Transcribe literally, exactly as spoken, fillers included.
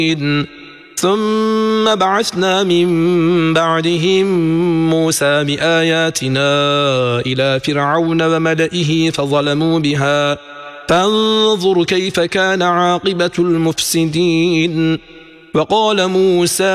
ثم بعثنا من بعدهم موسى بآياتنا إلى فرعون وملئه فظلموا بها فانظر كيف كان عاقبة المفسدين. وقال موسى